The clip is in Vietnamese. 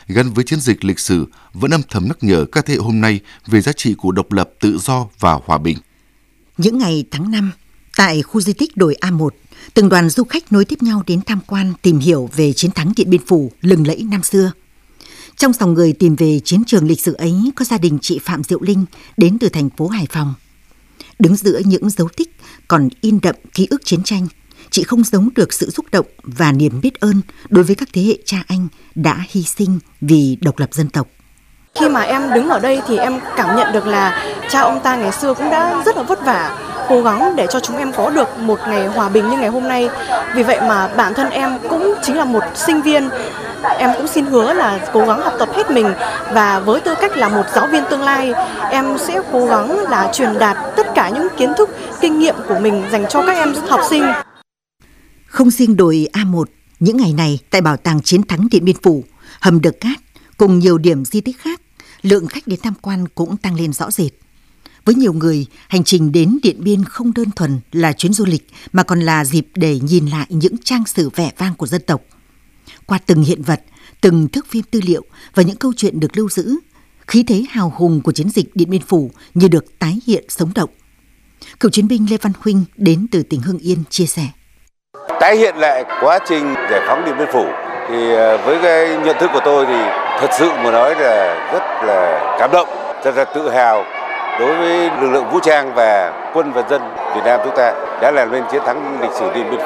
gắn với chiến dịch lịch sử vẫn âm thầm nhắc nhở các thế hệ hôm nay về giá trị của độc lập, tự do và hòa bình. Những ngày tháng 5, tại khu di tích đồi A1, từng đoàn du khách nối tiếp nhau đến tham quan, tìm hiểu về chiến thắng Điện Biên Phủ lừng lẫy năm xưa. Trong dòng người tìm về chiến trường lịch sử ấy có gia đình chị Phạm Diệu Linh đến từ thành phố Hải Phòng. Đứng giữa những dấu tích còn in đậm ký ức chiến tranh, chị không giấu được sự xúc động và niềm biết ơn đối với các thế hệ cha anh đã hy sinh vì độc lập dân tộc. Khi mà em đứng ở đây thì em cảm nhận được là cha ông ta ngày xưa cũng đã rất là vất vả, cố gắng để cho chúng em có được một ngày hòa bình như ngày hôm nay. Vì vậy mà bản thân em cũng chính là một sinh viên. Em cũng xin hứa là cố gắng học tập hết mình, và với tư cách là một giáo viên tương lai, em sẽ cố gắng là truyền đạt tất cả những kiến thức, kinh nghiệm của mình dành cho các em học sinh. Không riêng đồi A1, những ngày này tại Bảo tàng Chiến thắng Điện Biên Phủ, hầm Đờ Cát cùng nhiều điểm di tích khác, lượng khách đến tham quan cũng tăng lên rõ rệt. Với nhiều người, hành trình đến Điện Biên không đơn thuần là chuyến du lịch mà còn là dịp để nhìn lại những trang sử vẻ vang của dân tộc. Qua từng hiện vật, từng thước phim tư liệu và những câu chuyện được lưu giữ, khí thế hào hùng của chiến dịch Điện Biên Phủ như được tái hiện sống động. Cựu chiến binh Lê Văn Huynh đến từ tỉnh Hưng Yên chia sẻ. Tái hiện lại quá trình giải phóng Điện Biên Phủ thì với cái nhận thức của tôi thì thật sự mà nói là rất là cảm động, rất là tự hào đối với lực lượng vũ trang và quân và dân Việt Nam chúng ta đã làm nên chiến thắng lịch sử Điện Biên Phủ.